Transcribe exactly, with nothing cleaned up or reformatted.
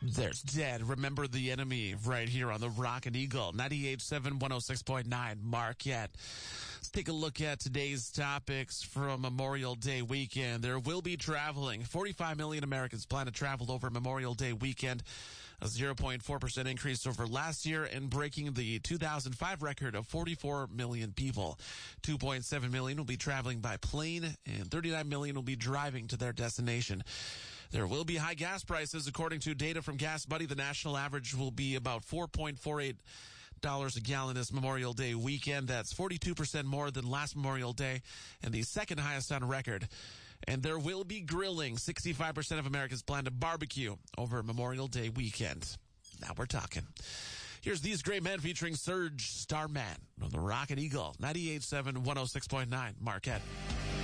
There's Dead. Remember the Enemy right here on the Rocket Eagle. ninety-eight point seven, one oh six point nine Marquette. Let's take a look at today's topics from Memorial Day weekend. There will be traveling. forty-five million Americans plan to travel over Memorial Day weekend, a zero point four percent increase over last year and breaking the two thousand five record of forty-four million people. two point seven million will be traveling by plane and thirty-nine million will be driving to their destination. There will be high gas prices. According to data from Gas Buddy, the national average will be about four point four eight dollars a gallon this Memorial Day weekend. That's forty-two percent more than last Memorial Day and the second highest on record. And there will be grilling. sixty-five percent of Americans plan to barbecue over Memorial Day weekend. Now we're talking. Here's These Great Men featuring Serge Starman on the Rocket Eagle. ninety-eight point seven, one oh six point nine Marquette.